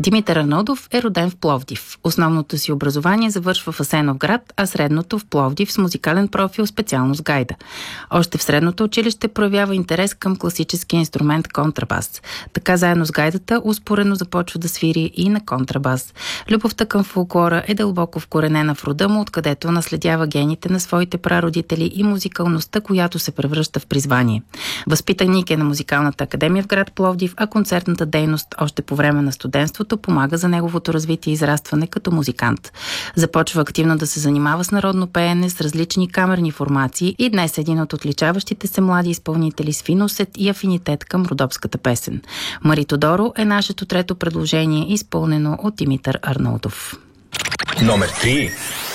Димитър Арнаудов е роден в Пловдив. Основното си образование завършва в Асеновград, а средното в Пловдив с музикален профил специалност гайда. Още в средното училище проявява интерес към класическия инструмент контрабас. Така заедно с гайдата успоредно започва да свири и на контрабас. Любовта към фолклора е дълбоко вкоренена в рода му, откъдето наследява гените на своите прародители и музикалността, която се превръща в призвание. Възпитаник е на Музикалната академия в град Пловдив, а концертната дейност още по време на студентството помага за неговото развитие и израстване като музикант. Започва активно да се занимава с народно пеене, с различни камерни формации и днес е един от отличаващите се млади изпълнители с финусет и афинитет към родопската песен. Мари Тодоро е нашето трето предложение, изпълнено от Димитър Арнаудов. Номер 3.